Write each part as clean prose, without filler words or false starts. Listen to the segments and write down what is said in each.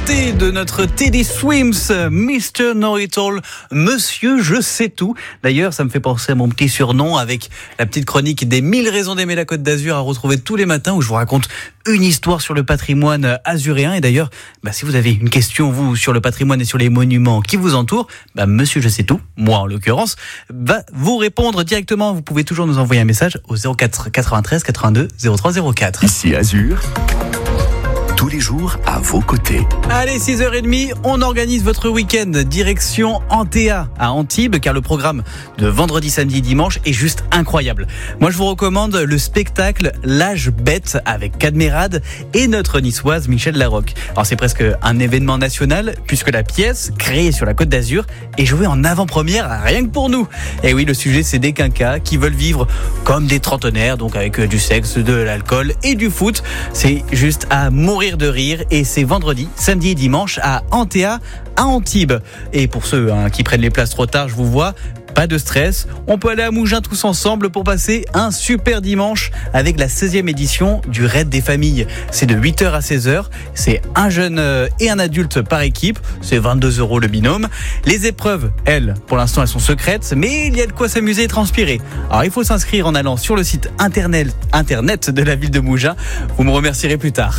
nouveauté de notre Teddy Swims, Mr. Know-It-All, Monsieur Je sais tout. D'ailleurs, ça me fait penser à mon petit surnom avec la petite chronique des 1000 raisons d'aimer la Côte d'Azur à retrouver tous les matins où je vous raconte une histoire sur le patrimoine azuréen. Et d'ailleurs, si vous avez une question, vous, sur le patrimoine et sur les monuments qui vous entourent, Monsieur Je sais tout, moi en l'occurrence, va vous répondre directement. Vous pouvez toujours nous envoyer un message au 04 93 82 03 04. Ici Azur, tous les jours à vos côtés. Allez, 6h30, on organise votre week-end direction Antea à Antibes, car le programme de vendredi, samedi, dimanche est juste incroyable. Moi, je vous recommande le spectacle L'Âge Bête avec Cadmerade et notre niçoise Michel Larocque. Alors, c'est presque un événement national puisque la pièce, créée sur la Côte d'Azur, est jouée en avant-première rien que pour nous. Et oui, le sujet, c'est des quinquas qui veulent vivre comme des trentenaires, donc avec du sexe, de l'alcool et du foot. C'est juste à mourir de rire, et c'est vendredi, samedi et dimanche à Antea à Antibes. Et pour ceux qui prennent les places trop tard, je vous vois, pas de stress, on peut aller à Mougins tous ensemble pour passer un super dimanche avec la 16e édition du Raid des familles. C'est de 8h à 16h, c'est un jeune et un adulte par équipe, c'est 22 € le binôme. Les épreuves, elles, pour l'instant elles sont secrètes, mais il y a de quoi s'amuser et transpirer. Alors il faut s'inscrire en allant sur le site internet de la ville de Mougins, vous me remercierez plus tard.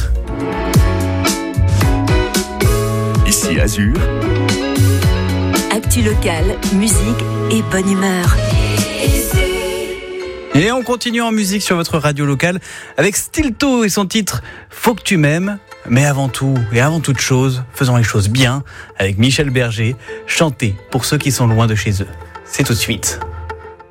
Ici Azur, actu locale, musique et bonne humeur. Et on continue en musique sur votre radio locale avec Stilto et son titre Faut que tu m'aimes. Mais avant tout et avant toute chose, faisons les choses bien avec Michel Berger, chanter pour ceux qui sont loin de chez eux. C'est tout de suite.